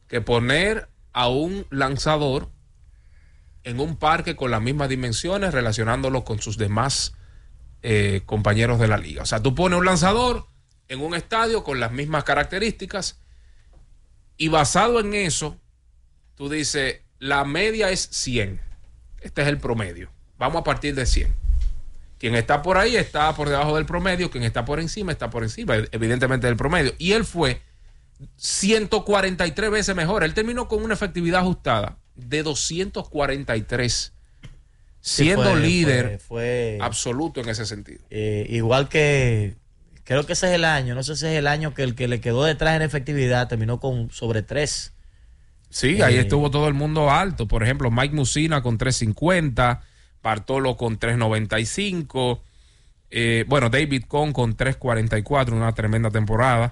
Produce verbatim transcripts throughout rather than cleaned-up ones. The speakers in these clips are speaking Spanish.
que poner a un lanzador en un parque con las mismas dimensiones, relacionándolo con sus demás eh, compañeros de la liga. O sea, tú pones un lanzador en un estadio con las mismas características y basado en eso, tú dices, la media es cien. Este es el promedio. Vamos a partir de cien. Quien está por ahí está por debajo del promedio, quien está por encima está por encima, evidentemente, del promedio. Y él fue ciento cuarenta y tres veces mejor. Él terminó con una efectividad ajustada de doscientos cuarenta y tres, siendo sí, fue, líder fue, fue, absoluto en ese sentido. Eh, igual que, creo que ese es el año, no sé si es el año que el que le quedó detrás en efectividad terminó con sobre tres. Sí, eh, ahí estuvo todo el mundo alto. Por ejemplo, Mike Mussina con tres cincuenta, Bartolo con tres noventa y cinco, eh, bueno, David Cohn con tres cuarenta y cuatro, una tremenda temporada.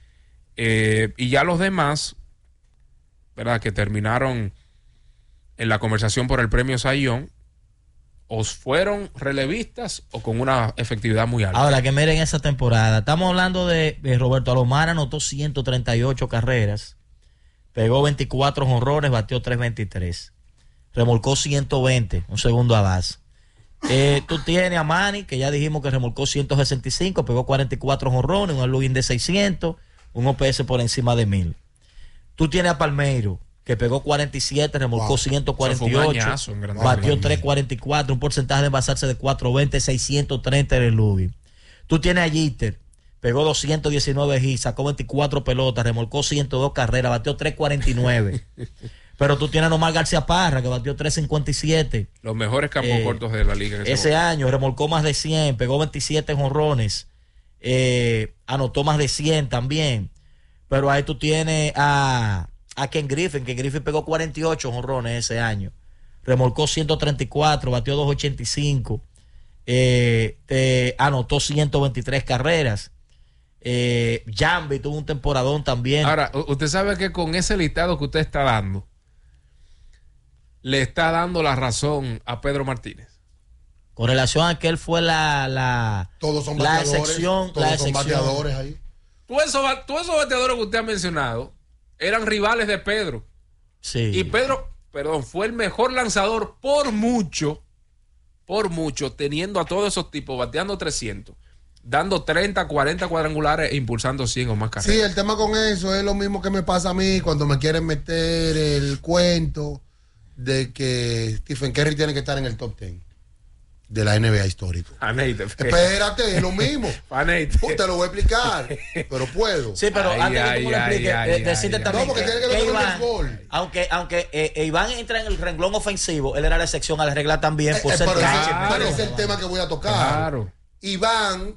Eh, y ya los demás, ¿verdad?, que terminaron en la conversación por el premio Cy Young, o fueron relevistas o con una efectividad muy alta. Ahora que miren esa temporada, estamos hablando de, de Roberto Alomar, anotó ciento treinta y ocho carreras, pegó veinticuatro jonrones, batió tres veintitrés, remolcó ciento veinte, un segundo a base. Eh, tú tienes a Manny, que ya dijimos que remolcó ciento sesenta y cinco, pegó cuarenta y cuatro jonrones, un login de seiscientos, un O P S por encima de mil. Tú tienes a Palmeiro, que pegó cuarenta y siete, remolcó wow. ciento cuarenta y ocho, añazo, batió tres cuarenta y cuatro, un porcentaje de envasarse de cuatro veinte, seiscientos treinta en el login. Tú tienes a Jeter, pegó doscientos diecinueve hits, sacó veinticuatro pelotas, remolcó ciento dos carreras, batió tres cuarenta y nueve. Pero tú tienes a Nomar García Parra, que batió tres cincuenta y siete. Los mejores campos eh, cortos de la liga. En ese ese año remolcó más de cien, pegó veintisiete jonrones, eh, anotó más de cien también. Pero ahí tú tienes a, a Ken Griffin, que Griffin pegó cuarenta y ocho jonrones ese año. Remolcó ciento treinta y cuatro, batió doscientos ochenta y cinco, eh, te anotó ciento veintitrés carreras. Eh, Jambi tuvo un temporadón también. Ahora, usted sabe que con ese listado que usted está dando, le está dando la razón a Pedro Martínez. Con relación a que él fue la, la, todos son la bateadores, excepción. Todos la son excepción. bateadores ahí. Todos esos, todos esos bateadores que usted ha mencionado eran rivales de Pedro. Sí. Y Pedro, perdón, fue el mejor lanzador por mucho, por mucho, teniendo a todos esos tipos bateando trescientos, dando treinta, cuarenta cuadrangulares e impulsando cien o más carreras. Sí, el tema con eso es lo mismo que me pasa a mí cuando me quieren meter el cuento de que Stephen Curry tiene que estar en el top diez de la N B A histórico. Aneite, espérate, es lo mismo. Aneite. Te lo voy a explicar, pero puedo. Sí, pero ay, antes ay, que tú me lo ay, expliques, ay, de, ay, decirte ay, también no, porque que, tiene que que ver con Iván, el béisbol. aunque, aunque eh, Iván entra en el renglón ofensivo, él era la excepción a la regla también por eh, ser pero, catcher. ese, pero ese es el tema que voy a tocar. Claro. Iván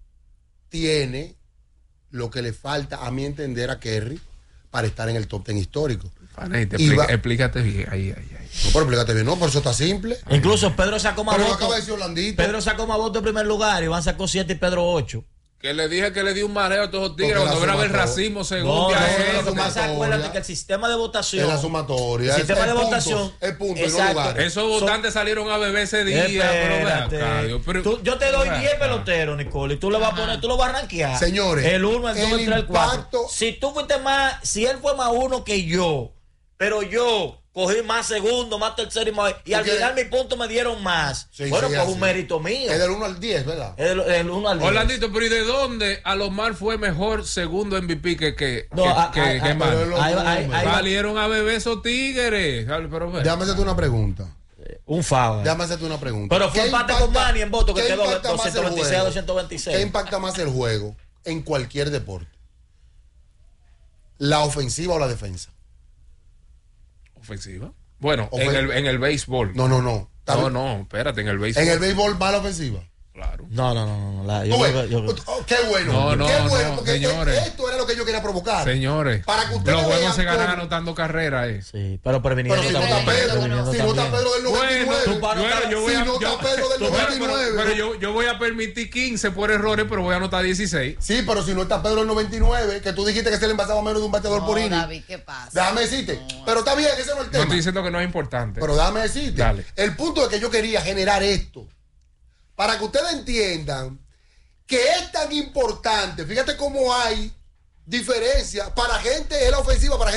tiene lo que le falta, a mi entender, a Kerry para estar en el top diez histórico. Aneite, explica, explícate bien. Ahí, ahí, ahí. No, pero explícate bien, no, por eso está simple. Incluso Pedro sacó más Pero votos. acaba de decir Orlandito. Pedro sacó más votos en primer lugar, Iván sacó siete y Pedro ocho. Que le dije que le di un mareo a todos los tigres Porque cuando la ven a ver sumatoria. racismo según No, no, ya no, es- no, lo que sumatoria. pasa, acuérdate que el sistema de votación. Es la sumatoria. El sistema es, de es votación. Punto, es punto, y no Exacto. lugar. Esos Son- votantes salieron a beber ese día. Pero ve Espérate. acá, Dios, pero- Tú- yo te doy ve diez acá. peloteros, Nicole, y tú le vas a poner, tú lo vas a rankear. Señores, El uno, el dos, el el tres, el cuatro. impacto- Si tú fuiste más, si él fue más uno que yo, pero yo cogí más segundo, más tercero y más. Y al Porque- final mi punto me dieron más. Sí, bueno, sí, pues así. un mérito mío. Es del uno al diez, ¿verdad? Es del, del uno al diez. Orlandito, pero ¿y de dónde Alomar fue mejor segundo M V P que, que, No, que, a- que, a- que a- Manny? pero lo- ahí va- ahí- ahí va- Salieron a beber esos tigres. ¿Sabes? Pero ve. Déjame hacerte una pregunta. Un foul. Déjame hacerte una pregunta. Pero fue ¿Qué empate impacta- con Manny en voto, que qué quedó impacta más el doscientos veintiséis a juego? doscientos veintiséis. ¿Qué impacta más el juego en cualquier deporte? ¿La ofensiva o la defensa? ¿Ofensiva? Bueno, Ofen- en, el, en el béisbol. No, no, no. Está no, bien. no, espérate, en el béisbol. En el béisbol va la ofensiva. Claro. No, no, no, no. La, yo Tú ves, creo que- yo creo- oh, qué bueno. No, no, qué bueno, no, porque señores. esto era lo que yo quería provocar. Señores, Para que ustedes los juegos vean se ganan cómo- anotando carreras. Eh. Sí, pero previniendo Pero si no también. está Pedro, previniendo si no está también. Pedro del noventa y nueve. tú para bueno, anotar- yo voy si a, no yo- está Pedro del tú- pero- noventa y nueve. Pero, pero yo, yo voy a permitir quince por errores, pero voy a anotar dieciséis. Sí, pero si no está Pedro del noventa y nueve, que tú dijiste que se le envasaba menos de un bateador No, por inning. David, ¿qué pasa? Déjame decirte. Pero está bien, ese no es el No tema. estoy diciendo que no es importante. Pero déjame decirte. Dale. El punto es que yo quería generar esto. Para que ustedes entiendan que es tan importante. Fíjate cómo hay diferencia. Para gente es la ofensiva, para gente